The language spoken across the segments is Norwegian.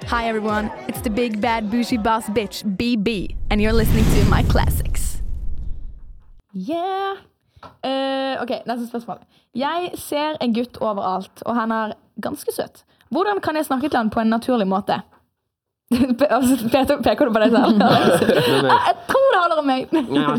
Hi everyone, it's the big bad bougie boss bitch, BB, and you're listening to My Classics. Yeah. Ok, neste spørsmål. Jeg ser en gutt overalt, og han er ganske søt. Hvordan kan jeg snakke til han på en naturlig måte? Peker du på deg selv? Jeg tror det handler om meg.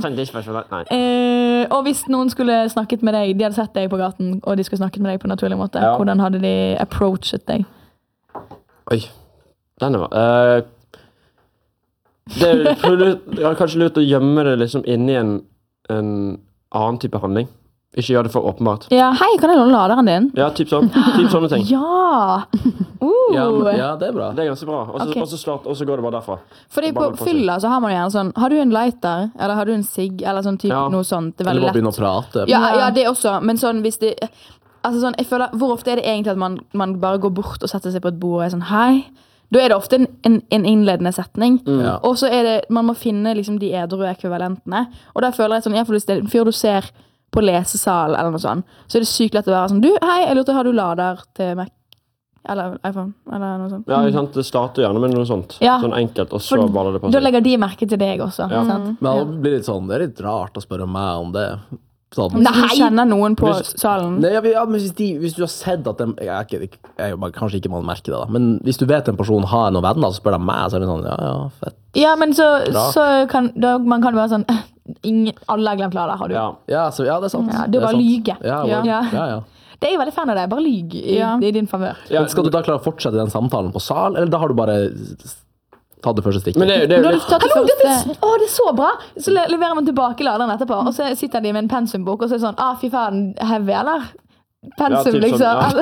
Og hvis noen skulle snakket med deg, de hadde sett deg på gaten, og de skulle snakket med deg på en naturlig måte, hvordan hadde de approachet deg? Oi, denne var det er kanskje lurt å gjemme det liksom inni en annen type handling. Ikke gjør det for åpenbart. Ja, hei, kan jeg låne laderen din? Ja, typ sånne ting. Ja! Ja, det er bra. Det er ganske bra. Og så går det bare derfra. Fordi på fylla så har man jo gjerne sånn, har du en lighter, eller har du en sigg, eller sånn typ noe sånt. Det er veldig lett. Eller bare begynne å prate. Ja, det også, men sånn hvis det... Altså sånn, jeg føler, hvor ofte er det egentlig at man bare går bort og setter seg på et bord og er sånn, hei? Da er det ofte en innledende setning. Og så er det, man må finne liksom de edru ekvivalentene. Og da føler jeg sånn, hvis det er en fyr du ser på lesesal eller noe sånt, så er det sykt lett å være sånn, du, hei, jeg lurte, har du lader til Mac? Eller iPhone, eller noe sånt. Ja, ikke sant? Det starter gjerne med noe sånt. Sånn enkelt, og så bare det på seg. Da legger de merke til deg også. Sant? Men det blir litt sånn, det er litt rart å spørre meg om det. Sånn. Nei, du kjenner noen på salen. Nei, men hvis du har sett at kanskje ikke man merker det da, men hvis du vet en person har noen venner, så spør de meg, så er det sånn, ja, fett. Ja, men så kan man kan være sånn, alle har glemt lader, har du? Ja, det er sant. Ja, det er bare lyge. Ja. Det er jo veldig fan av deg, bare lyg i din favør. Ja, skal du da klare å fortsette den samtalen på sal, eller da har du bare... Ta det første stikket. Men det er det er så bra. Så leverer man tilbake laderen etterpå, og så sitter de med en pensumbok, og så er det sånn, fy faen, heavy, eller? Pensum, liksom.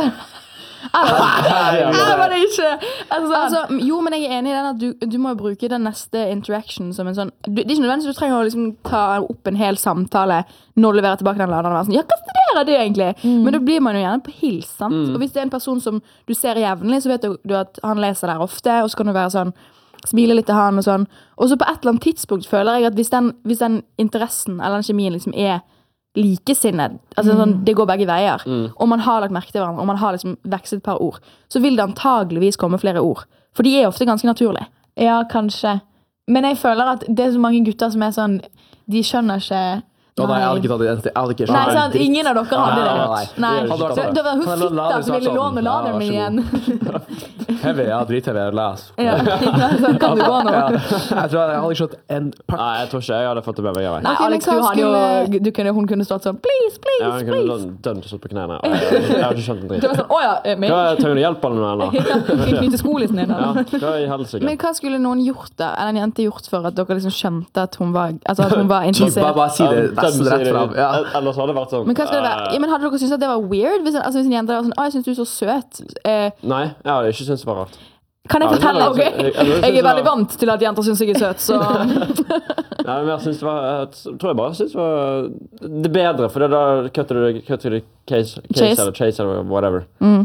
Eller var det ikke? Altså, jo, men jeg er enig i den at du må jo bruke den neste interaction som en sånn, det er ikke nødvendigvis du trenger å liksom ta opp en hel samtale når du leverer tilbake den laderen og være sånn, ja, hva studerer du egentlig? Men da blir man jo gjerne på hils, sant? Og hvis det er en person som du ser jevnlig, så vet du at han leser der ofte, og så kan du være sånn, smile litt til han og sånn. Og så på et eller annet tidspunkt føler jeg at hvis den interessen eller den kjemien liksom er likesinnet, altså sånn, det går begge veier, og man har lagt merke til hverandre, og man har liksom vekslet et par ord, så vil det antageligvis komme flere ord. For de er ofte ganske naturlige. Ja, kanskje. Men jeg føler at det er så mange gutter som er sånn, de skjønner ikke... Nei, jeg hadde ikke tatt det eneste. Jeg hadde ikke skjønt. Nei, sant, ingen av dere hadde det. Nei. Det var hun fitta som ville låne laderen min igjen. Heavy, ja, drit-heavy, les. Ja, sånn kan du gå nå. Jeg tror jeg hadde ikke skjønt en pakk. Nei, jeg tror ikke jeg hadde fått det med meg. Nei, Alex, hun kunne stått sånn, please. Ja, hun kunne dømt stått på knærne. Jeg har ikke skjønt en dritt. Det var sånn, åja, meg. Tar hun hjelp av noen eller? Knyte skolisen din. Hva i helsike? Men hva skulle noen gjort da? Eller en jente gjort for at dere liksom skjønte at hun var interessert? Bare si det rett frem. Ellers hadde det vært sånn. Men hva skal det være? Men hadde dere syntes at det var weird? Hvis en jente var sånn, jeg synes du er så søt. Nei, jeg hadde ikke syntes det var rart. Kan jeg fortelle? Jeg er veldig vant til at jenter synes jeg er søt, så... Nei, men jeg tror jeg bare synes det var det bedre, for da kutter du case eller chase eller whatever.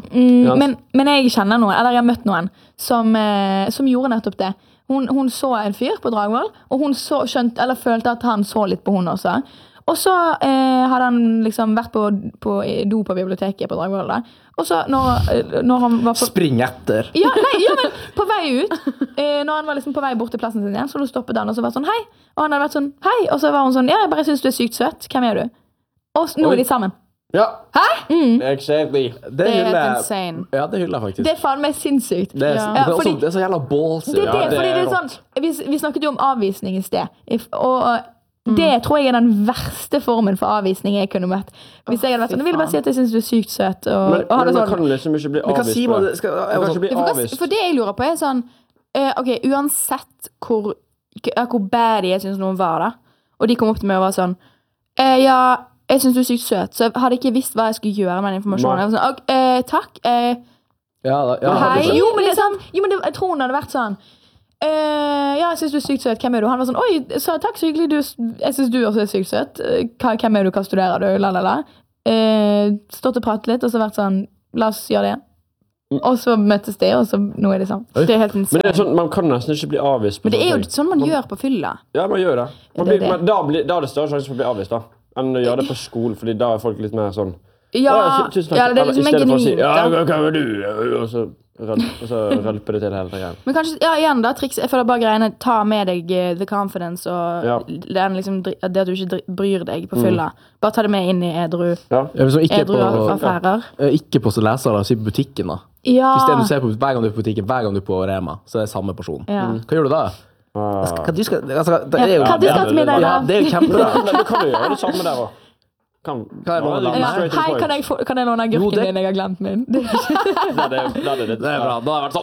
Men jeg kjenner noen, eller jeg har møtt noen, som gjorde nettopp det. Hun så en fyr på Dragvoll, og hun følte at han så litt på hun også. Og så hadde han liksom vært på do på biblioteket på Dragvoll da. Og så når han var på... Spring etter. Ja, men på vei ut, når han var liksom på vei bort til plassen sin igjen, så stoppet han og så var sånn, hei. Og han hadde vært sånn, hei. Og så var hun sånn, ja, jeg bare synes du er sykt søt. Hvem er du? Og nå er de sammen. Ja. Hæ? Exactly. Det er helt insane. Ja, det hyller jeg faktisk. Det er faen meg sinnssykt. Det er så jævla ballsy. Det er fordi det er sånn, vi snakket jo om avvisning i sted, og det tror jeg er den verste formen for avvisning jeg kunne møtt. Hvis jeg hadde vært sånn, jeg vil bare si at jeg synes du er sykt søt. Men man kan liksom ikke bli avvist. For det jeg lurer på er sånn, ok, uansett hvor bad jeg synes noen var da, og de kom opp til meg og var sånn, ja, jeg synes du er sykt søt, så jeg hadde ikke visst hva jeg skulle gjøre med den informasjonen. Jeg var sånn, takk. Hei. Jo, men det er sånn, jeg tror hun hadde vært sånn, ja, jeg synes du er sykt søt. Hvem er du? Han var sånn, oi, så takk, så hyggelig. Jeg synes du også er sykt søt. Hvem er du? Hva studerer du? Lalala. Stått og pratet litt, og så vært sånn, la oss gjøre det igjen. Og så møttes det, og så nå er det sånn. Det er helt insane. Men det er sånn, man kan nesten ikke bli avvist. Men det er jo sånn man gjør på fylla. Ja, man gjør det. Men da er det større sjanse for å bli avvist da. Enn å gjøre det på skolen, fordi da er folk litt mer sånn, Ja, tusen takk. ja, det er liksom I stedet for å si, genuint, ja, da. hva var du? Og så rølper det til hele tiden. Men kanskje, ja, igjen da, triks, jeg føler bare greiene, ta med deg the confidence, og Ja. den liksom, det at du ikke bryr deg på fylla. Bare ta det med inn i edru affærer. Ikke på leser, si på butikken da. Ja. Hvis det du ser på hver gang du er på butikken, hver gang du er på Rema, så er det samme person. Ja. Hva gjør du da? Hva du skal til middag da? Ja, det er jo kjempebra. Men du kan jo gjøre det samme der også. Kan jeg låne den? Ja. Hei, kan jeg låne agurken din? Jeg har glemt min. Det er bra. Da har jeg vært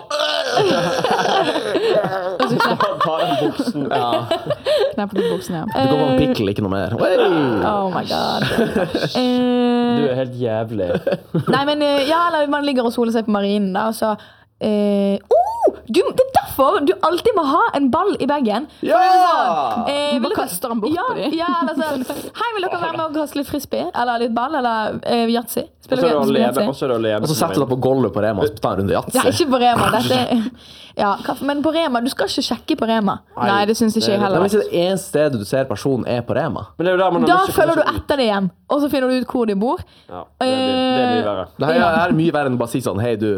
sånn. Ta den buksen. Ja. Knapp på buksen, ja. Du går på en pikkel, ikke noe mer. Oh my god. Du er helt jævlig. Nei, men ja, eller man ligger og soler seg på marinen da, og så det er derfor du alltid må ha en ball i bagen. Ja! Du bare kaster den bort på dem. Ja, eller sånn, hei, vil dere være med og kaste litt frisbee? Eller litt ball, eller yatzy? Og så er du alene. Og så setter du deg på gulvet på Rema og tar en runde Ja, yatzy. ikke på Rema. Men på Rema, du skal ikke sjekke på Rema. Nei, det synes ikke jeg heller. Hvis det eneste stedet du ser personen er på Rema. Da følger du etter det hjem, og så finner du ut hvor de bor. Ja, det er mye verre. Det er mye verre enn å bare si sånn, hei du,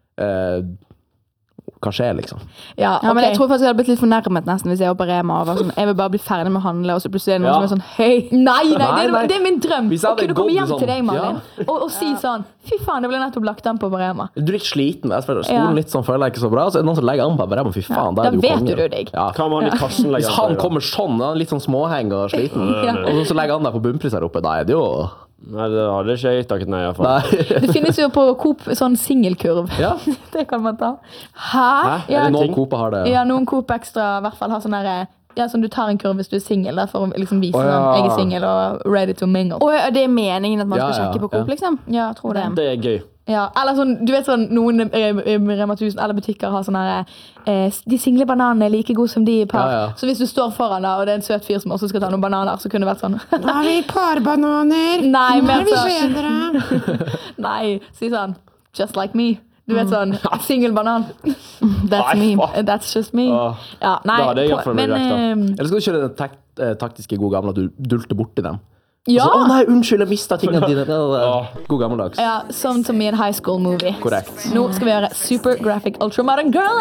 hva skjer liksom? Ja, men jeg tror faktisk jeg hadde blitt litt fornærmet nesten hvis jeg var på Rema og var sånn, jeg vil bare bli ferdig med å handle, og så plutselig er det noen som er sånn, hei. Nei, det er min drøm. Å kunne komme hjem til deg, Malin, og si sånn, fy faen, det ble nettopp lagt an på Rema. Du er litt sliten, stolen litt sånn føler jeg ikke så bra, så er det noen som legger an på Rema, fy faen, da er du vet du deg. Hva med han i kassen legger Hvis han kommer sånn, han er litt sånn småheng og sliten, og så legger han deg på bunnpris her oppe, da er det jo... Nei, det hadde ikke jeg takket nei i hvert fall. Det finnes jo på Coop sånn singelkurv. Ja. Det kan man ta. Hæ? Ja, noen Coop har det. Ja, noen Coop Extra i hvert fall har sånn der, ja, sånn du tar en kurv hvis du er singel, for å liksom vise sånn, jeg er singel og ready to mingle. Det er meningen at man skal sjekke på Coop, liksom? Ja, jeg tror det. Det er gøy. Ja, eller sånn, du vet sånn, noen Rema 1000 eller butikker har sånn her, de single bananene er like gode som de i par. Ja. Så hvis du står foran da, og det er en søt fyr som også skal ta noen bananer, så kunne det vært sånn. Nå har vi parbananer. Nei, Nå men er vi så. bedre. Nei, si sånn, just like me. Du vet sånn, single banan. That's me. That's just me. Ja, nei, Da hadde jeg gjort for meg rett da. Eller skal du kjøre den taktiske gode gamle at du dulter borti dem? Ja. Så, nei, unnskyld, jeg mistet tingene dine. God gammeldags. Ja, sånn som i en high school movie. Korrekt. Nå skal vi gjøre Super Graphic Ultra Modern Girl